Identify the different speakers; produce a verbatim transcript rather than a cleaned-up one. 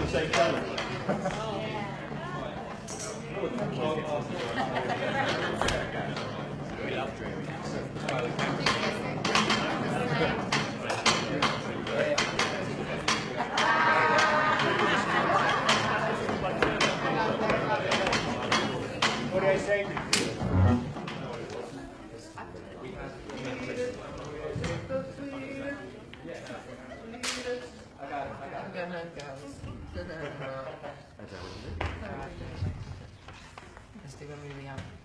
Speaker 1: same colour. We love dreaming. What do I say?
Speaker 2: Estoy con mi